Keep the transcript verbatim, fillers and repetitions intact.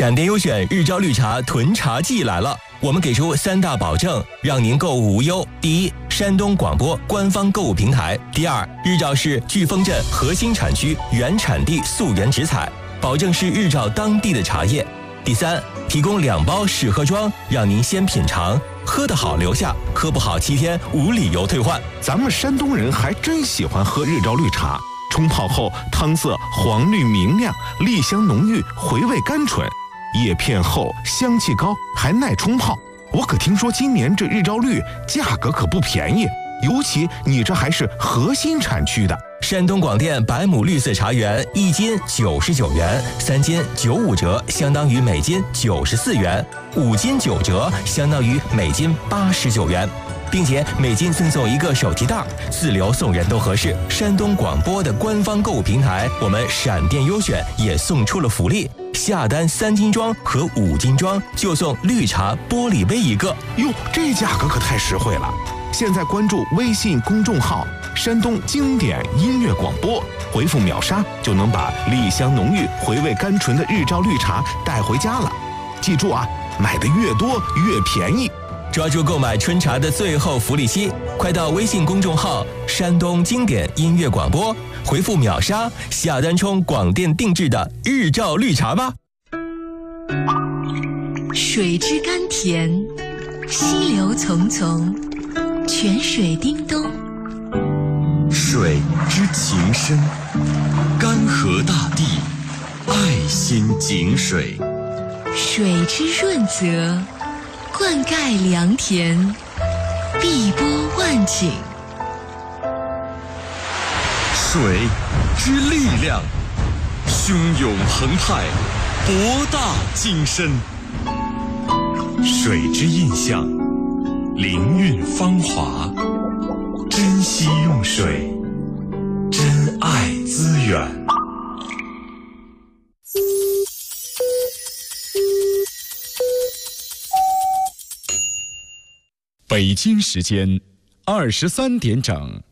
闪电优选日照绿茶囤茶季来了，我们给出三大保证，让您购物无忧。第一，山东广播官方购物平台；第二，日照是飓风镇核心产区原产地溯源直采，保证是日照当地的茶叶；第三，提供两包试喝装，让您先品尝，喝得好留下，喝不好七天无理由退换。 咱们山东人还真喜欢喝日照绿茶，冲泡后汤色黄绿明亮，栗香浓郁，回味甘醇，叶片厚，香气高，还耐冲泡。我可听说今年这日照绿价格可不便宜，尤其你这还是核心产区的。 山东广电百亩绿色茶园一斤九十九元，三斤九五折，相当于每斤九十四元；五斤九折，相当于每斤八十九元，并且每斤赠送一个手提袋，自留送人都合适。山东广播的官方购物平台，我们闪电优选也送出了福利，下单三斤装和五斤装就送绿茶玻璃杯一个。 哟，这价格可太实惠了！现在关注微信公众号山东经典音乐广播，回复秒杀就能把栗香浓郁、回味甘醇的日照绿茶带回家了。记住啊，买的越多越便宜。 抓住购买春茶的最后福利期，快到微信公众号山东经典音乐广播，回复秒杀下单冲广电定制的日照绿茶吧。 水之甘甜，溪流淙淙，泉水叮咚。 水之情深，干涸大地，爱心井水。 水之润泽，灌溉良田，碧波万顷。 水之力量，汹涌澎湃，博大精深。水之印象，灵韵芳华。珍惜用水，珍爱资源。 北京时间二十三点整。